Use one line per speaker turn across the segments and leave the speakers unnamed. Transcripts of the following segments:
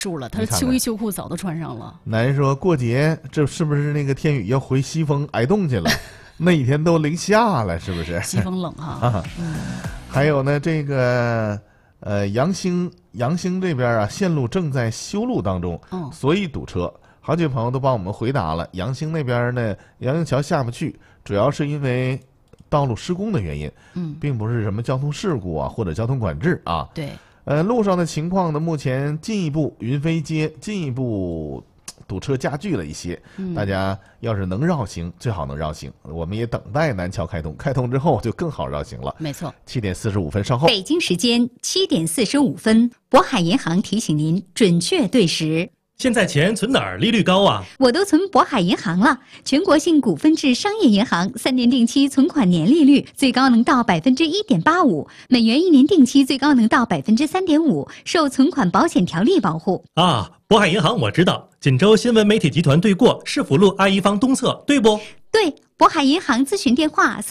住了，他秋衣秋裤早都穿上了。
男人说过节这是不是那个天宇要回西风挨冻去了？那一天都零下了，是不是？
西风冷哈。
还有呢，这个阳兴这边啊，线路正在修路当中，所以堵车。好几位朋友都帮我们回答了，阳兴那边呢，阳兴桥下不去，主要是因为道路施工的原因，并不是什么交通事故啊或者交通管制啊。
对。
路上的情况呢，目前云飞街进一步堵车加剧了一些，大家要是能绕行，最好能绕行。我们也等待南桥开通，开通之后就更好绕行了。
没错。
7点45分，稍后。
北京时间7点45分，渤海银行提醒您准确对时。
现在钱存哪儿利率高啊？
我都存渤海银行了，全国性股份制商业银行，3年定期存款年利率最高能到1.85%，美元1年定期最高能到3.5%，受存款保险条例保护。
啊，渤海银行我知道，锦州新闻媒体集团对过，市府路爱一坊东侧，对不？
对，渤海银行咨询电话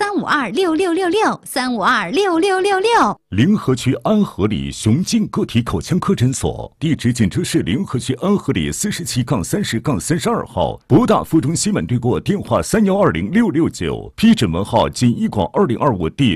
3526666，3526666。
临河区安和里雄劲个体口腔科诊所，地址锦州市临河区安和里47-30-32号，博大附中西门对过，电话3120669，批准文号锦一广2025第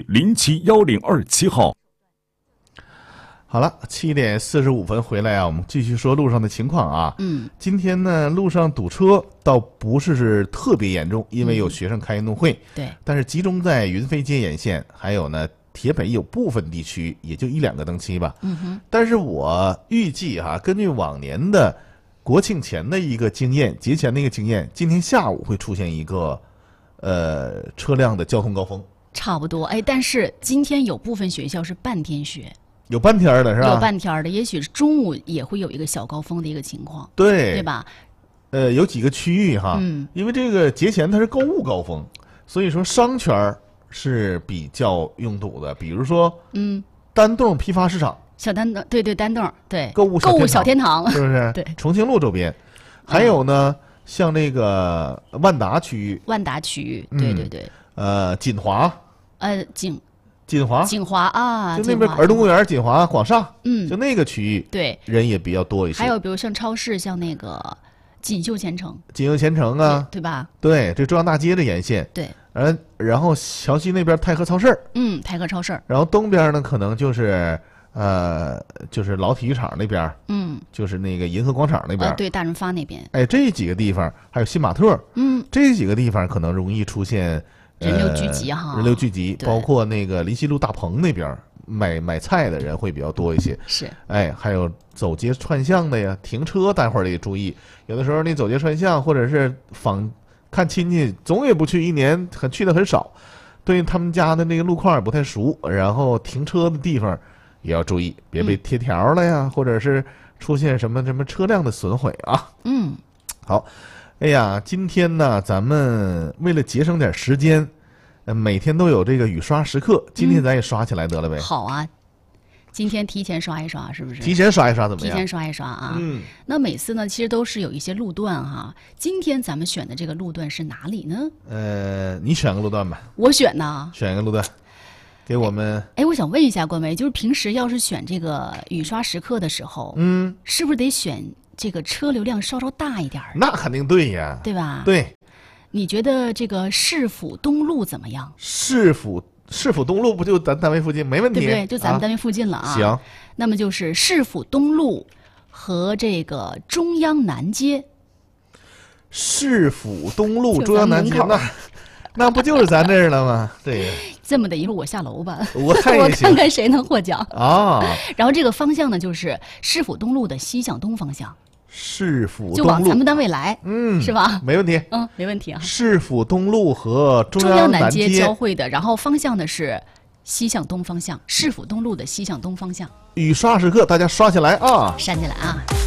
071027号。
好了，7点45分回来啊，我们继续说路上的情况啊。今天呢，路上堵车倒不是特别严重，因为有学生开运动会。
对。
但是集中在云飞街沿线，还有呢铁北有部分地区也就1-2个灯期吧。但是我预计根据往年的国庆前的一个经验，节前的一个经验，今天下午会出现一个车辆的交通高峰。
差不多。但是今天有部分学校是半天学。
有半天的是吧？
有半天的，也许是中午也会有一个小高峰的一个情况，
对
吧？
有几个区域因为这个节前它是购物高峰，所以说商圈是比较拥堵的。比如说，丹洞批发市场，
小丹洞，对，丹洞，对，
购物小天堂，是不是？
对，
重庆路周边，还有呢，像那个万达区域，
对，
锦华，锦华
啊，
就那边儿童公园、锦华、广厦，就那个区域，
对，
人也比较多一些。
还有比如像超市，像那个锦绣前城
啊，
对吧？
对，这中央大街的沿线，
对。
然后桥西那边泰和超市，
泰和超市。
然后东边呢，可能就是老体育场那边，就是那个银河广场那边，
对，大润发那边。
这几个地方还有新玛特，这几个地方可能容易出现。
人流聚集，
包括那个临西路大棚那边买菜的人会比较多一些。
是，
还有走街串巷的呀，停车待会儿得注意。有的时候你走街串巷，或者是看亲戚，总也不去，一年去的很少，对他们家的那个路况也不太熟，然后停车的地方也要注意，别被贴条了呀，或者是出现什么车辆的损毁啊。好。今天呢，咱们为了节省点时间，每天都有这个雨刷时刻，今天咱也刷起来得了呗。
好啊，今天提前刷一刷，是不是？
提前刷一刷怎么样？
提前刷一刷啊。那每次呢，其实都是有一些路段今天咱们选的这个路段是哪里呢？
你选个路段吧。
我选呢？
选一个路段，给我们。
我想问一下冠梅，就是平时要是选这个雨刷时刻的时候，是不是得选这个车流量稍稍大一点？
那肯定对呀，
对吧？
对。
你觉得这个市府东路怎么样？
市府东路不就咱单位附近，没问题，
对不对？就咱们单位附近了啊。
行。
那么就是市府东路和这个中央南街。
市府东路、中央南街，那不就是咱这儿了吗？对。
这么的，一会儿我下楼吧，
我
看看谁能获奖
啊。
然后这个方向呢，就是市府东路的西向东方向。
市府东路
就往咱们单位来，是吧？
没问题，
没问题啊。
市府东路和中
央
南
街交汇的，然后方向呢是西向东方向，市府东路的西向东方向。
雨刷时刻，大家刷起来啊！
闪起来啊！